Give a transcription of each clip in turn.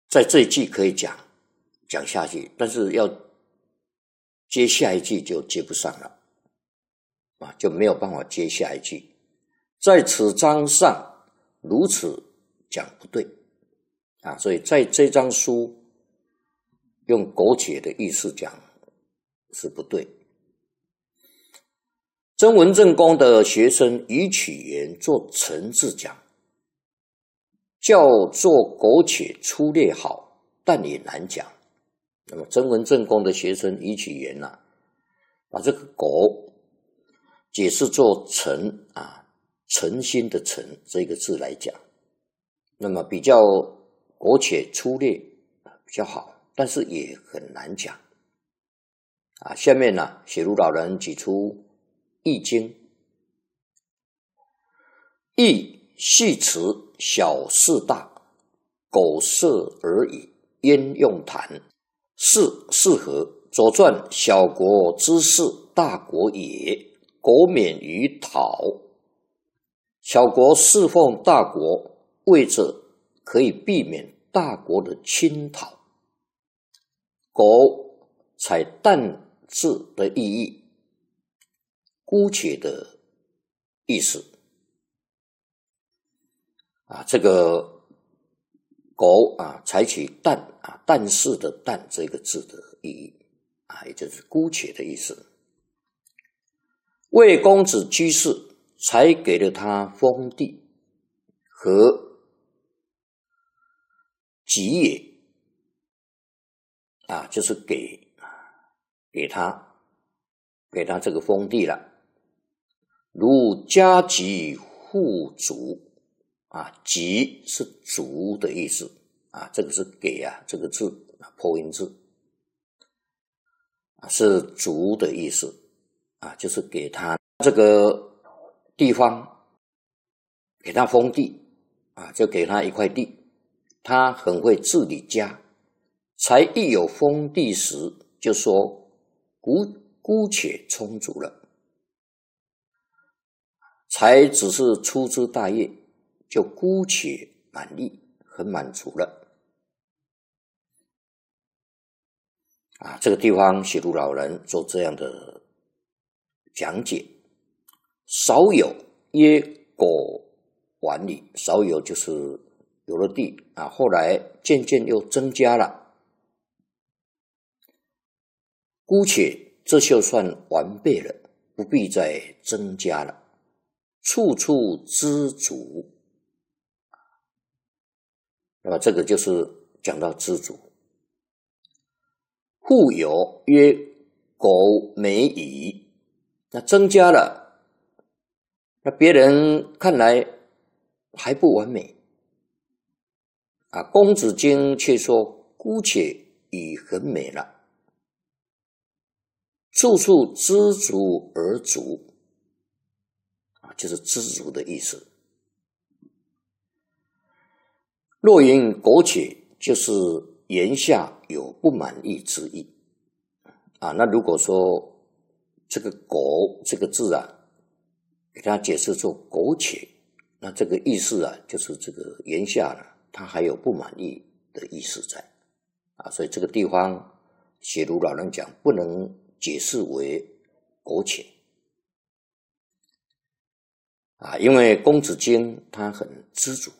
在这一句可以讲下去，但是要接下一句就接不上了啊，就没有办法接下一句。在此章上如此讲不对啊，所以在这张书用苟且的意思讲是不对。曾文正公的学生于曲原做陈字讲，叫做苟且粗略好，但也难讲。那么曾文正公的学生于曲原把这个苟解释作诚诚心的诚这个字来讲，那么比较苟且粗略比较好，但是也很难讲下面写如老人举出易经，易系辞小事大，苟色而已，焉用谈？适合左传，小国之事，大国也，苟免于讨。小国侍奉大国，为着可以避免大国的侵讨。苟采淡字的意义，姑且的意思这个苟采取但是的但这个字的意义也就是姑且的意思。为公子居士，才给了他封地和给也就是给他这个封地了。如家己户足己是足的意思这个是给这个字破音字是足的意思就是给他这个地方，给他封地就给他一块地，他很会治理家，才一有封地时就说姑且充足了，才只是粗枝大叶就姑且满意，很满足了这个地方写如老人做这样的讲解。少有曰苟完矣，少有就是有了地后来渐渐又增加了，姑且这就算完备了，不必再增加了。处处知足，那么这个就是讲到知足。户有曰苟美矣，那增加了，那别人看来还不完美公子经却说姑且已很美了。处处知足而足就是知足的意思。若云苟且，就是言下有不满意之意那如果说这个苟这个字给它解释作苟且，那这个意思就是这个言下它还有不满意的意思在所以这个地方写如老人讲不能解释为苟且因为公子经他很知足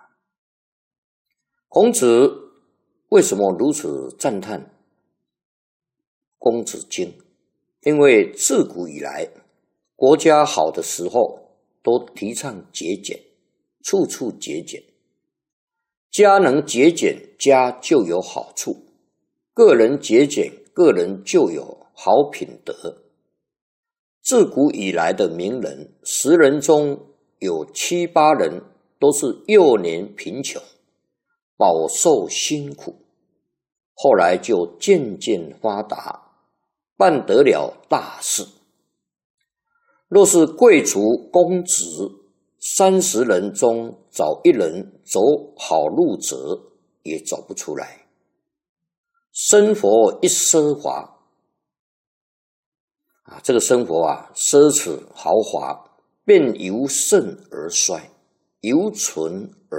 孔子为什么如此赞叹公子经？因为自古以来国家好的时候都提倡节俭，处处节俭，家能节俭，家就有好处；个人节俭，个人就有好品德。自古以来的名人，10人中有7、8人都是幼年贫穷，饱受辛苦，后来就渐渐发达，办得了大事。若是贵族公子30人中找1人走好路者，也找不出来。生活一奢华这个生活奢侈豪华，便由盛而衰，由存而